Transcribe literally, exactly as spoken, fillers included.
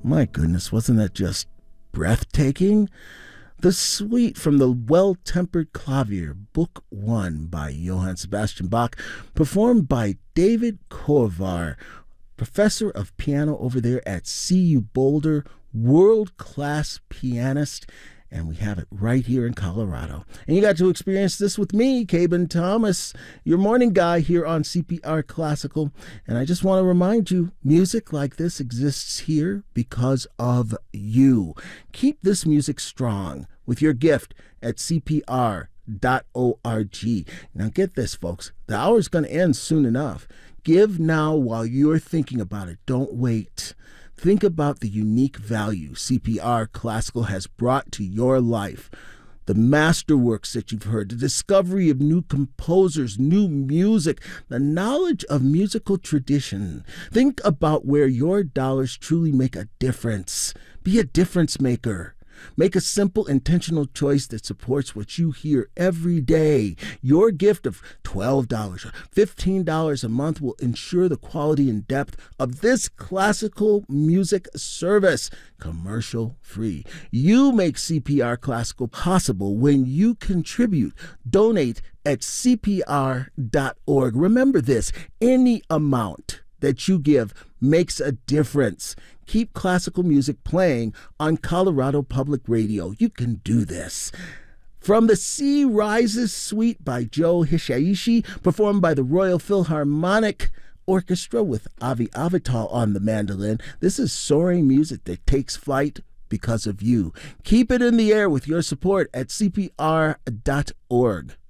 My goodness, wasn't that just breathtaking? The Suite from the Well-Tempered Clavier, Book One by Johann Sebastian Bach, performed by David Korvar, professor of piano over there at C U Boulder, world-class pianist, and we have it right here in Colorado. And you got to experience this with me, Cabin Thomas, your morning guy here on C P R Classical. And I just want to remind you, music like this exists here because of you. Keep this music strong with your gift at C P R dot org. Now get this, folks. The hour's going to end soon enough. Give now while you're thinking about it. Don't wait. Think about the unique value C P R Classical has brought to your life. The masterworks that you've heard, the discovery of new composers, new music, the knowledge of musical tradition. Think about where your dollars truly make a difference. Be a difference maker. Make a simple, intentional choice that supports what you hear every day. Your gift of twelve dollars or fifteen dollars a month will ensure the quality and depth of this classical music service, commercial free. You make C P R Classical possible when you contribute. Donate at C P R dot org. Remember this, any amount that you give makes a difference. Keep classical music playing on Colorado Public Radio. You can do this. From the Sea Rises Suite by Joe Hisaishi, performed by the Royal Philharmonic Orchestra with Avi Avital on the mandolin, this is soaring music that takes flight because of you. Keep it in the air with your support at C P R dot org.